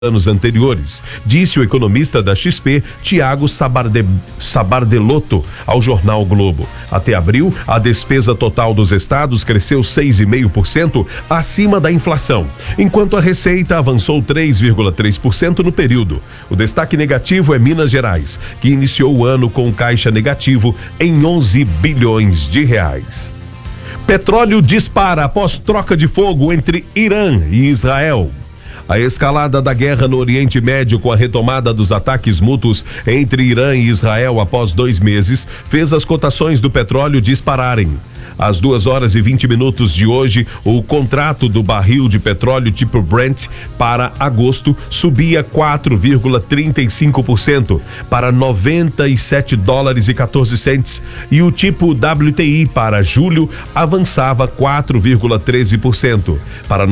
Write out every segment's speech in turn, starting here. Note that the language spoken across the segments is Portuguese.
anos anteriores, disse o economista da XP, Tiago Sabardelotto, ao jornal Globo. Até abril, a despesa total dos estados cresceu 6,5% acima da inflação, enquanto a receita avançou 3,3% no período. O destaque negativo é Minas Gerais, que iniciou o ano com caixa negativo em 11 bilhões de reais. Petróleo dispara após troca de fogo entre Irã e Israel. A escalada da guerra no Oriente Médio com a retomada dos ataques mútuos entre Irã e Israel após 2 meses fez as cotações do petróleo dispararem. Às 2h20 de hoje, o contrato do barril de petróleo tipo Brent para agosto subia 4,35% para $97,14 e o tipo WTI para julho avançava 4,13% para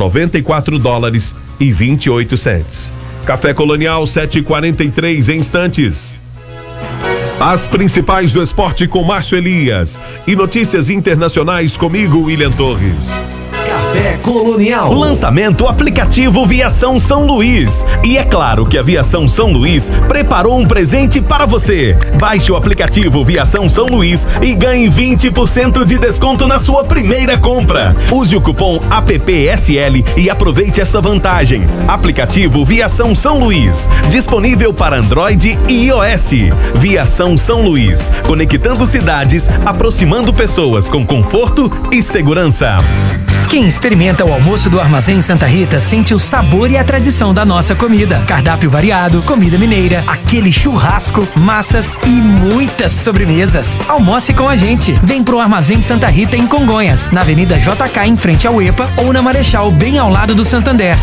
$94,28. Café Colonial 7h43 em instantes. As principais do esporte com Márcio Elias e notícias internacionais comigo, William Torres. Café Colonial. Lançamento aplicativo Viação São Luís. E é claro que a Viação São Luís preparou um presente para você. Baixe o aplicativo Viação São Luís e ganhe 20% de desconto na sua primeira compra. Use o cupom APPSL e aproveite essa vantagem. Aplicativo Viação São Luís. Disponível para Android e iOS. Viação São Luís. Conectando cidades, aproximando pessoas com conforto e segurança. Quem experimenta o almoço do Armazém Santa Rita sente o sabor e a tradição da nossa comida. Cardápio variado, comida mineira, aquele churrasco, massas e muitas sobremesas. Almoce com a gente. Vem pro Armazém Santa Rita em Congonhas, na Avenida JK em frente ao EPA ou na Marechal bem ao lado do Santander.